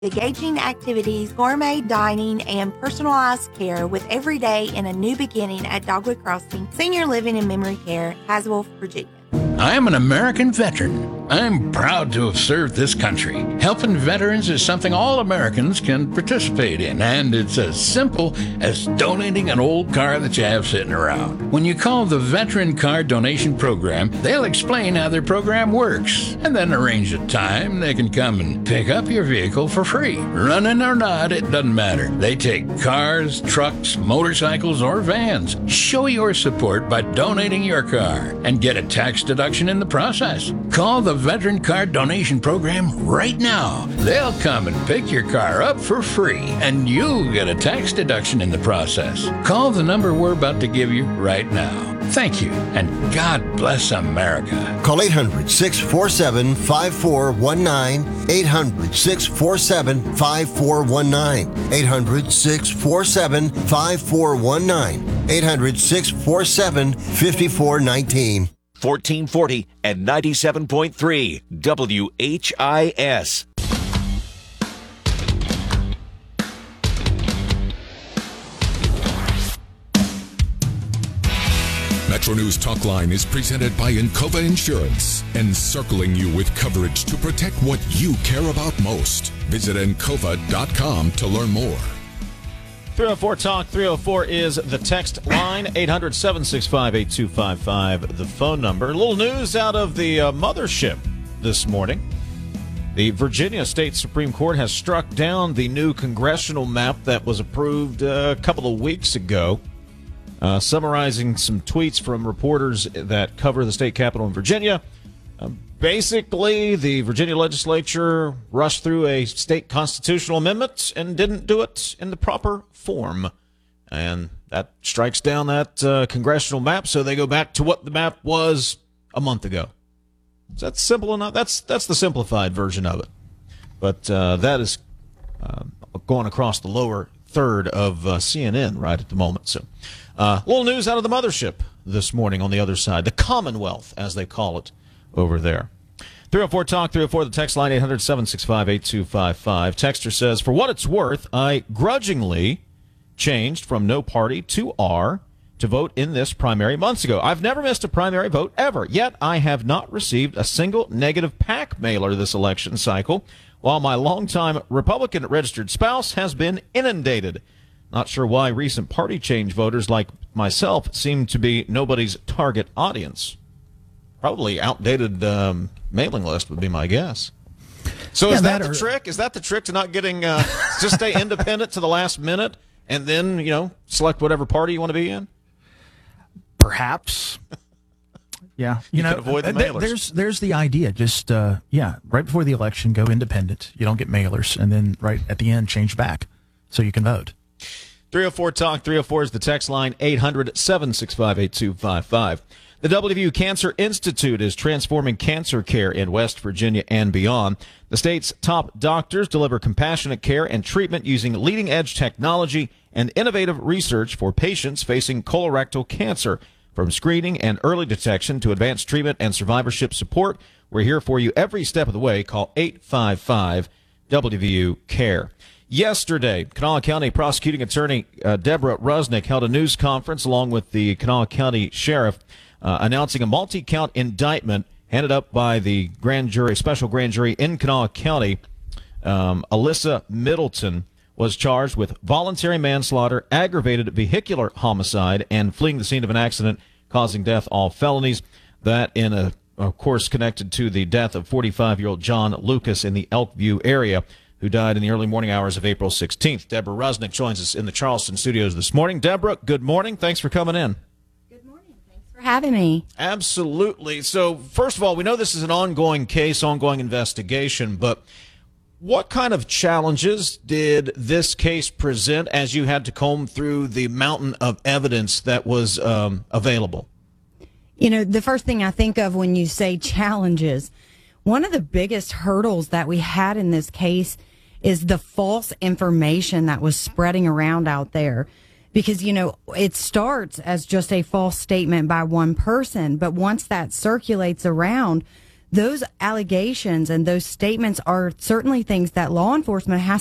Engaging activities, gourmet dining, and personalized care with every day in a new beginning at Dogwood Crossing Senior Living and Memory Care, Haswell, Virginia. I am an American veteran. I'm proud to have served this country. Helping veterans is something all Americans can participate in, and it's as simple as donating an old car that you have sitting around. When you call the Veteran Car Donation Program, they'll explain how their program works, and then arrange a time they can come and pick up your vehicle for free. Running or not, it doesn't matter. They take cars, trucks, motorcycles, or vans. Show your support by donating your car and get a tax deduction in the process. Call the Veteran Car Donation Program right now. They'll come and pick your car up for free, and you'll get a tax deduction in the process. Call the number we're about to give you right now. Thank you, and God bless America. Call 800-647-5419, 800-647-5419, 800-647-5419, 800-647-5419. 1440 and 97.3 WHIS. Metro News Talk Line is presented by Encova Insurance, encircling you with coverage to protect what you care about most. Visit Encova.com to learn more. 304 Talk 304 is the text line. 800-765-8255, the phone number. A little news out of the mothership this morning. The Virginia State Supreme Court has struck down the new congressional map that was approved a couple of weeks ago. Summarizing some tweets from reporters that cover the state capitol in Virginia. Basically, the Virginia legislature rushed through a state constitutional amendment and didn't do it in the proper form. And that strikes down that congressional map, so they go back to what the map was a month ago. So that's simple enough. That's the simplified version of it. But that is going across the lower third of CNN right at the moment. So little news out of the mothership this morning on the other side, the Commonwealth, as they call it over there. 304 Talk 304, the text line 800-765-8255. Texter says, for what it's worth, I grudgingly changed from no party to R to vote in this primary months ago. I've never missed a primary vote ever, yet I have not received a single negative PAC mailer this election cycle, while my longtime Republican registered spouse has been inundated. Not sure why recent party change voters like myself seem to be nobody's target audience. Probably outdated mailing list would be my guess. So is that the trick? Is that the trick to not getting just stay independent to the last minute and then, select whatever party you want to be in? Perhaps. Yeah. You can avoid the mailers. There's the idea. Just, right before the election, go independent. You don't get mailers. And then right at the end, change back so you can vote. 304 Talk 304 is the text line, 800-765-8255. The WVU Cancer Institute is transforming cancer care in West Virginia and beyond. The state's top doctors deliver compassionate care and treatment using leading-edge technology and innovative research for patients facing colorectal cancer. From screening and early detection to advanced treatment and survivorship support, we're here for you every step of the way. Call 855-WVU-CARE. Yesterday, Kanawha County Prosecuting Attorney Deborah Rusnick held a news conference along with the Kanawha County Sheriff announcing a multi-count indictment handed up by the special grand jury in Kanawha County. Alyssa Middleton was charged with voluntary manslaughter, aggravated vehicular homicide, and fleeing the scene of an accident causing death, all felonies. That of course, connected to the death of 45-year-old John Lucas in the Elkview area, who died in the early morning hours of April 16th. Deborah Rusnick joins us in the Charleston studios this morning. Deborah, good morning. Thanks for coming in. Good morning. Thanks for having me. Absolutely. So, first of all, we know this is an ongoing case, ongoing investigation, but what kind of challenges did this case present as you had to comb through the mountain of evidence that was available? The first thing I think of when you say challenges, one of the biggest hurdles that we had in this case is the false information that was spreading around out there. Because, it starts as just a false statement by one person, but once that circulates around, those allegations and those statements are certainly things that law enforcement has